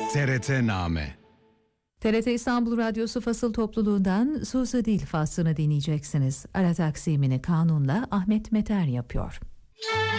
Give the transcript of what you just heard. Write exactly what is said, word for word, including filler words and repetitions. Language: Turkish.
T R T-Name. T R T İstanbul Radyosu Fasıl Topluluğundan Suzu Dil faslını dinleyeceksiniz. Ara taksimini kanunla Ahmet Meter yapıyor.